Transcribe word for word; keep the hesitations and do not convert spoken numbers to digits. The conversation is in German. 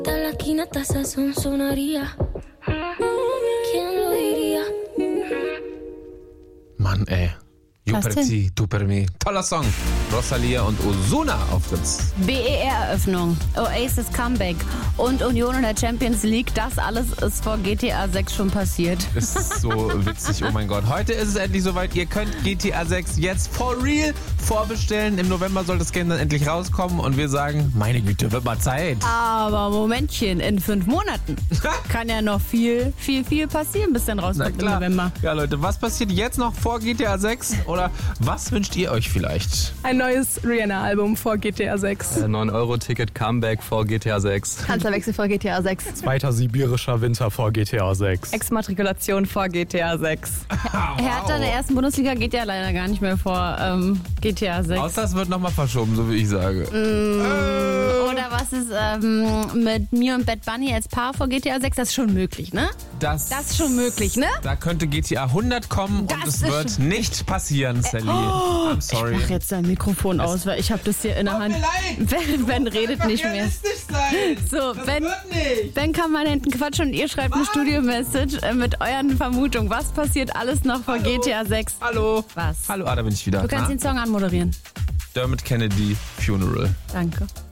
Mann, ey. You per ti, tu per me. Toller Song. Rosalia und Ozuna auf Fritz. B E R-Eröffnung, Oasis Comeback und Union in der Champions League. Das alles ist vor G T A sechs schon passiert. Ist so witzig, oh mein Gott. Heute ist es endlich soweit. Ihr könnt G T A sechs jetzt for real vorbestellen. Im November soll das Game dann endlich rauskommen und wir sagen, meine Güte, wird mal Zeit. Aber Momentchen, in fünf Monaten kann ja noch viel, viel, viel passieren, bis dann rauskommt im November. Ja, Leute, was passiert jetzt noch vor G T A sechs? Oder was wünscht ihr euch vielleicht? Ein neues Rihanna-Album vor G T A sechs. Äh, neun Euro Ticket Comeback vor G T A sechs. Kanzlerwechsel vor G T A sechs. Zweiter sibirischer Winter vor G T A sechs. Exmatrikulation vor G T A sechs. Wow. Hertha in der ersten Bundesliga geht ja leider gar nicht mehr vor ähm, G T A sechs. Außer es wird nochmal verschoben, so wie ich sage. Mm, oder was ist ähm, mit mir und Bad Bunny als Paar vor G T A sechs? Das ist schon möglich, ne? Das, Das ist schon möglich, ne? Da könnte G T A hundert kommen und Das es ist wird nicht passieren, Sally. Oh, I'm sorry. Ich mach jetzt dein Mikrofon aus, weil ich habe das hier in der Hand. Ben, Ben redet nicht mehr. Sein. So, Das Ben, wird nicht. Ben kann mal hinten quatschen und ihr schreibt eine Studio-Message äh, mit euren Vermutungen. Was passiert alles noch vor G T A sechs? Hallo. Was? Hallo, ah, da bin ich wieder. Du kannst Na? den Song anmoderieren. Dermot Kennedy, Funeral. Danke.